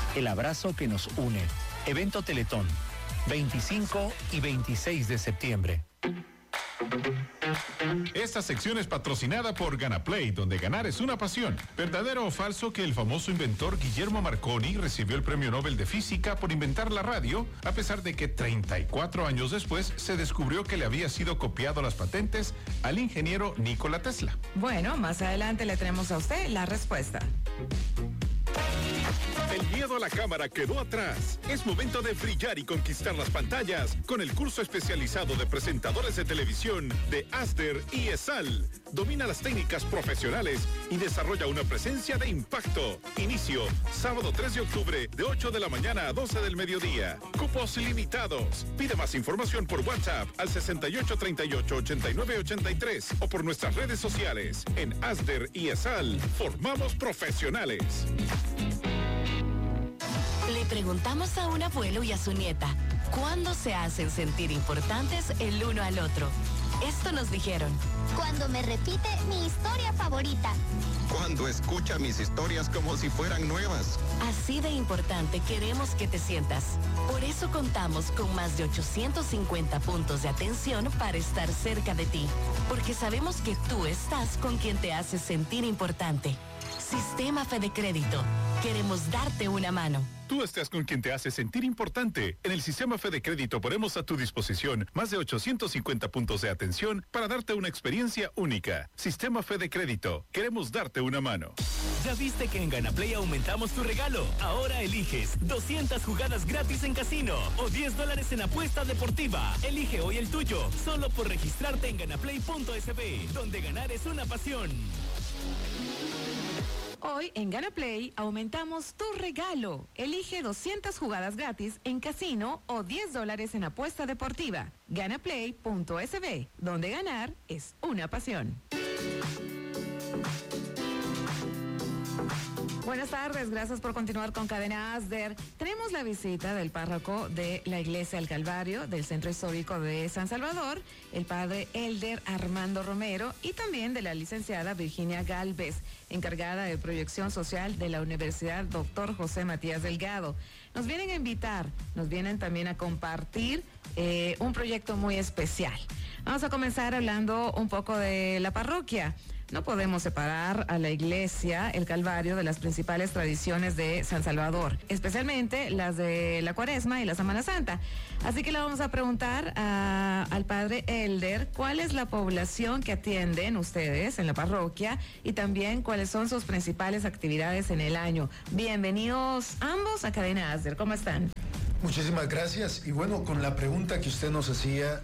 el abrazo que nos une. Evento Teletón, 25 y 26 de septiembre. Esta sección es patrocinada por Ganaplay, donde ganar es una pasión. ¿Verdadero o falso que el famoso inventor Guillermo Marconi recibió el Premio Nobel de Física por inventar la radio, a pesar de que 34 años después se descubrió que le había sido copiado las patentes al ingeniero Nikola Tesla? Bueno, más adelante le tenemos a usted la respuesta. El miedo a la cámara quedó atrás. Es momento de brillar y conquistar las pantallas con el curso especializado de presentadores de televisión de Asder y ESAL. Domina las técnicas profesionales y desarrolla una presencia de impacto. Inicio, sábado 3 de octubre, de 8 de la mañana a 12 del mediodía. Cupos limitados. Pide más información por WhatsApp al 6838-8983 o por nuestras redes sociales. En Asder y ESAL, formamos profesionales. Le preguntamos a un abuelo y a su nieta, ¿cuándo se hacen sentir importantes el uno al otro? Esto nos dijeron. Cuando me repite mi historia favorita. Cuando escucha mis historias como si fueran nuevas. Así de importante queremos que te sientas. Por eso contamos con más de 850 puntos de atención para estar cerca de ti. Porque sabemos que tú estás con quien te hace sentir importante. Sistema Fede Crédito. Queremos darte una mano. Tú estás con quien te hace sentir importante. En el Sistema Fede Crédito ponemos a tu disposición más de 850 puntos de atención para darte una experiencia única. Sistema Fede Crédito. Queremos darte una mano. ¿Ya viste que en Ganaplay aumentamos tu regalo? Ahora eliges 200 jugadas gratis en casino o $10 en apuesta deportiva. Elige hoy el tuyo, solo por registrarte en ganaplay.sb, donde ganar es una pasión. Hoy en Ganaplay aumentamos tu regalo. Elige 200 jugadas gratis en casino o $10 en apuesta deportiva. Ganaplay.sb, donde ganar es una pasión. Buenas tardes, gracias por continuar con Cadena Asder. Tenemos la visita del párroco de la Iglesia del Calvario del Centro Histórico de San Salvador, el padre Elder Armando Romero, y también de la licenciada Virginia Galvez, encargada de proyección social de la Universidad Dr. José Matías Delgado. Nos vienen a invitar, nos vienen también a compartir un proyecto muy especial. Vamos a comenzar hablando un poco de la parroquia. No podemos separar a la Iglesia, el Calvario, de las principales tradiciones de San Salvador, especialmente las de la Cuaresma y la Semana Santa. Así que le vamos a preguntar al padre Elder cuál es la población que atienden ustedes en la parroquia y también cuáles son sus principales actividades en el año. Bienvenidos ambos a Cadena Asder. ¿Cómo están? Muchísimas gracias. Y bueno, con la pregunta que usted nos hacía,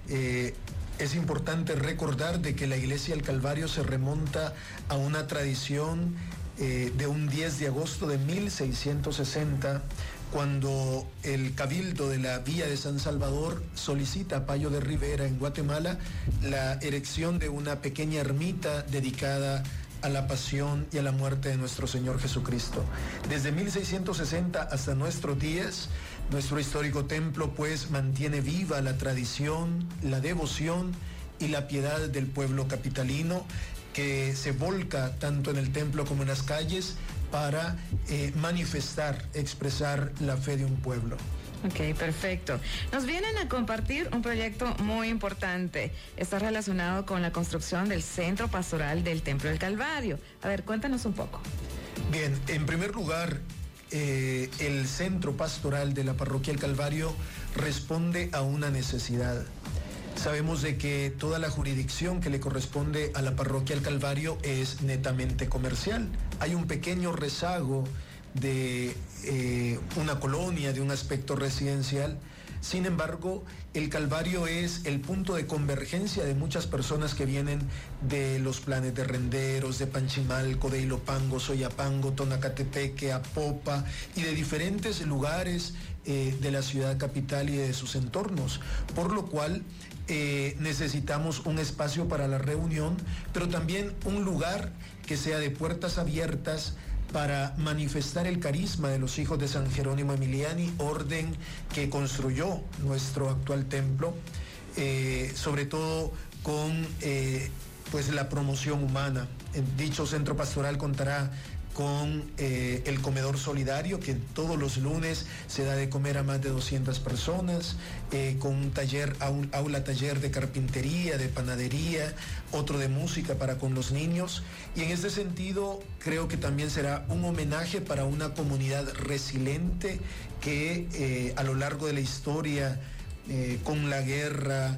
es importante recordar de que la Iglesia del Calvario se remonta a una tradición de un 10 de agosto de 1660, cuando el Cabildo de la Villa de San Salvador solicita a Payo de Rivera en Guatemala la erección de una pequeña ermita dedicada a la pasión y a la muerte de nuestro Señor Jesucristo. Desde 1660 hasta nuestros días, nuestro histórico templo pues mantiene viva la tradición, la devoción y la piedad del pueblo capitalino, que se volca tanto en el templo como en las calles para manifestar, expresar la fe de un pueblo. Ok, perfecto. Nos vienen a compartir un proyecto muy importante. Está relacionado con la construcción del Centro Pastoral del Templo del Calvario. A ver, cuéntanos un poco. Bien, en primer lugar, el Centro Pastoral de la Parroquia del Calvario responde a una necesidad. Sabemos de que toda la jurisdicción que le corresponde a la Parroquia del Calvario es netamente comercial. Hay un pequeño rezago de una colonia, de un aspecto residencial. Sin embargo, el Calvario es el punto de convergencia de muchas personas que vienen de los planes de Renderos, de Panchimalco, de Ilopango, Soyapango, Tonacatepeque, Apopa y de diferentes lugares de la ciudad capital y de sus entornos, por lo cual necesitamos un espacio para la reunión, pero también un lugar que sea de puertas abiertas para manifestar el carisma de los hijos de San Jerónimo Emiliani, orden que construyó nuestro actual templo, sobre todo con pues la promoción humana. Dicho centro pastoral contará con el comedor solidario, que todos los lunes se da de comer a más de 200 personas, con un taller, aula taller de carpintería, de panadería, otro de música para con los niños. Y en este sentido, creo que también será un homenaje para una comunidad resiliente que a lo largo de la historia, con la guerra,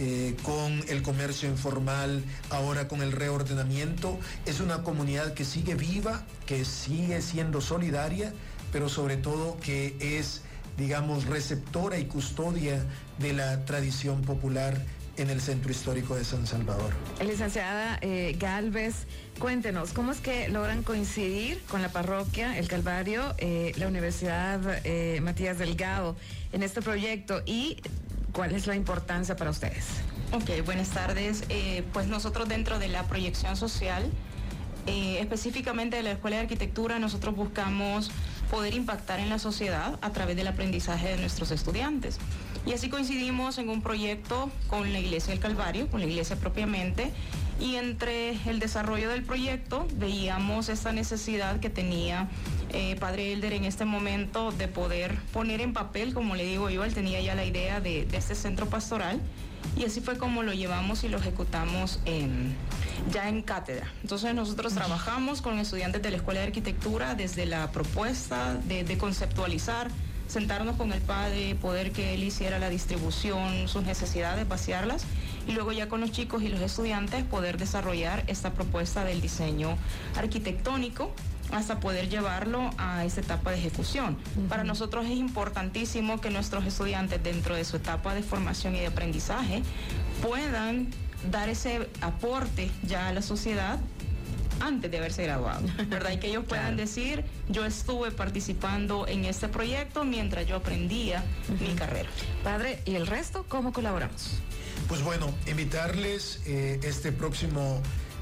con el comercio informal, ahora con el reordenamiento, es una comunidad que sigue viva, que sigue siendo solidaria, pero sobre todo que es, digamos, receptora y custodia de la tradición popular en el centro histórico de San Salvador. Licenciada Gálvez, cuéntenos, ¿cómo es que logran coincidir con la parroquia El Calvario, la Universidad Matías Delgado en este proyecto y cuál es la importancia para ustedes? Ok, buenas tardes. Pues nosotros dentro de la proyección social, específicamente de la Escuela de Arquitectura, nosotros buscamos poder impactar en la sociedad a través del aprendizaje de nuestros estudiantes. Y así coincidimos en un proyecto con la Iglesia del Calvario, con la iglesia propiamente, y entre el desarrollo del proyecto veíamos esta necesidad que tenía Padre Elder en este momento de poder poner en papel, como le digo yo, él tenía ya la idea de este centro pastoral, y así fue como lo llevamos y lo ejecutamos ya en cátedra. Entonces nosotros trabajamos con estudiantes de la Escuela de Arquitectura desde la propuesta de conceptualizar, sentarnos con el padre, poder que él hiciera la distribución, sus necesidades, vaciarlas, y luego ya con los chicos y los estudiantes poder desarrollar esta propuesta del diseño arquitectónico hasta poder llevarlo a esta etapa de ejecución. Para nosotros es importantísimo que nuestros estudiantes dentro de su etapa de formación y de aprendizaje puedan dar ese aporte ya a la sociedad antes de haberse graduado, ¿verdad? Y que ellos puedan decir, yo estuve participando en este proyecto mientras yo aprendía mi carrera. Padre, ¿y el resto cómo colaboramos? Pues bueno, invitarles este próximo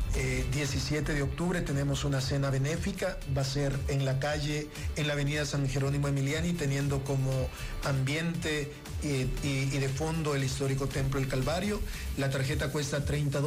17 de octubre tenemos una cena benéfica, va a ser en la calle, en la avenida San Jerónimo Emiliani, teniendo como ambiente y de fondo el histórico Templo El Calvario. La tarjeta cuesta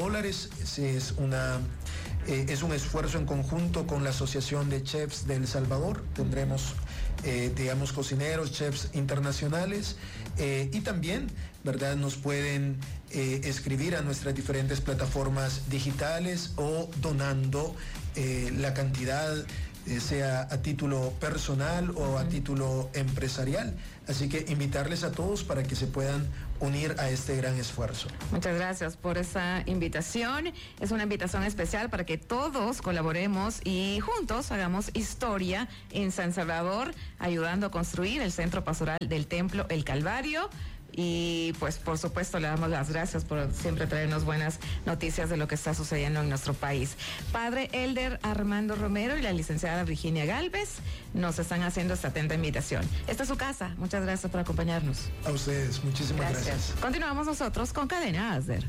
$30, es un esfuerzo en conjunto con la Asociación de Chefs de El Salvador. Tendremos, digamos, cocineros, chefs internacionales y también, ¿verdad?, nos pueden escribir a nuestras diferentes plataformas digitales o donando la cantidad, sea a título personal o a título empresarial. Así que invitarles a todos para que se puedan unir a este gran esfuerzo. Muchas gracias por esa invitación. Es una invitación especial para que todos colaboremos y juntos hagamos historia en San Salvador, ayudando a construir el centro pastoral del Templo El Calvario. Y pues por supuesto le damos las gracias por siempre traernos buenas noticias de lo que está sucediendo en nuestro país. Padre Elder Armando Romero y la licenciada Virginia Gálvez nos están haciendo esta atenta invitación. Esta es su casa. Muchas gracias por acompañarnos. A ustedes, muchísimas gracias. Continuamos nosotros con Cadena Asder.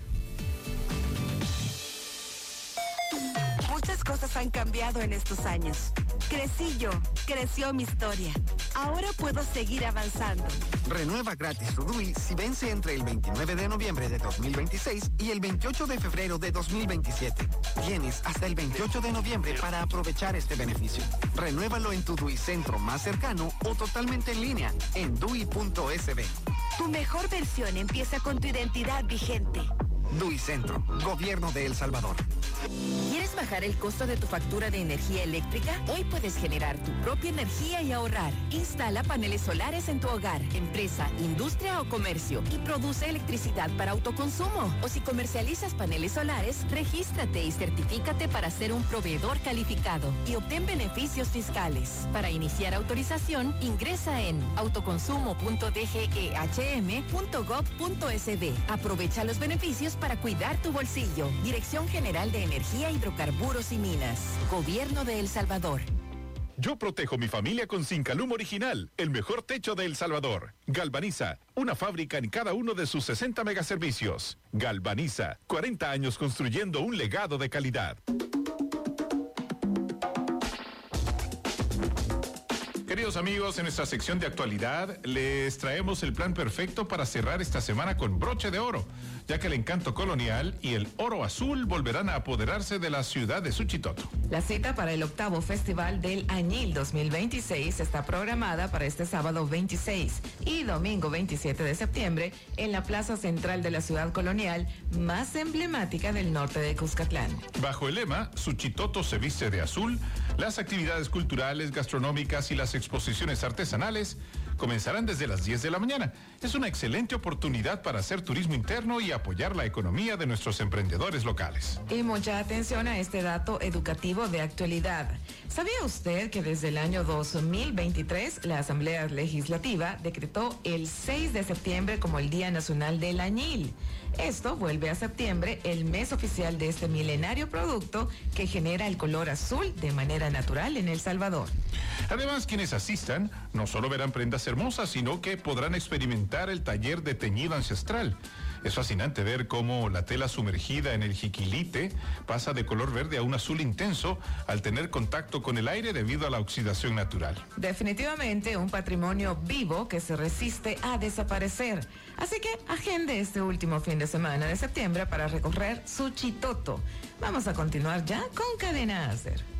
Muchas cosas han cambiado en estos años. Crecí yo, creció mi historia. Ahora puedo seguir avanzando. Renueva gratis tu DUI si vence entre el 29 de noviembre de 2026 y el 28 de febrero de 2027. Tienes hasta el 28 de noviembre para aprovechar este beneficio. Renuévalo en tu DUI centro más cercano o totalmente en línea en DUI.sb. Tu mejor versión empieza con tu identidad vigente. DUI Centro, Gobierno de El Salvador. ¿Quieres bajar el costo de tu factura de energía eléctrica? Hoy puedes generar tu propia energía y ahorrar. Instala paneles solares en tu hogar, empresa, industria o comercio y produce electricidad para autoconsumo. O si comercializas paneles solares, regístrate y certifícate para ser un proveedor calificado y obtén beneficios fiscales. Para iniciar autorización, ingresa en autoconsumo.dgehm.gov.sb. Aprovecha los beneficios para cuidar tu bolsillo. Dirección General de Energía, Hidrocarburos y Minas. Gobierno de El Salvador. Yo protejo mi familia con Sincalum Original, el mejor techo de El Salvador. Galvaniza, una fábrica en cada uno de sus 60 megaservicios. Galvaniza, 40 años construyendo un legado de calidad. Queridos amigos, en nuestra sección de actualidad les traemos el plan perfecto para cerrar esta semana con broche de oro, ya que el encanto colonial y el oro azul volverán a apoderarse de la ciudad de Suchitoto. La cita para el 8º Festival del Añil 2026 está programada para este sábado 26 y domingo 27 de septiembre en la plaza central de la ciudad colonial más emblemática del norte de Cuscatlán. Bajo el lema Suchitoto se viste de azul, las actividades culturales, gastronómicas y las exposiciones artesanales comenzarán desde las 10 de la mañana. Es una excelente oportunidad para hacer turismo interno y apoyar la economía de nuestros emprendedores locales. Y mucha atención a este dato educativo de actualidad. ¿Sabía usted que desde el año 2023 la Asamblea Legislativa decretó el 6 de septiembre como el Día Nacional del Añil? Esto vuelve a septiembre el mes oficial de este milenario producto que genera el color azul de manera natural en El Salvador. Además, quienes asistan no solo verán prendas hermosas, sino que podrán experimentar el taller de teñido ancestral. Es fascinante ver cómo la tela sumergida en el jiquilite pasa de color verde a un azul intenso al tener contacto con el aire debido a la oxidación natural. Definitivamente un patrimonio vivo que se resiste a desaparecer. Así que agende este último fin de semana de septiembre para recorrer Suchitoto. Vamos a continuar ya con Cadena Acer.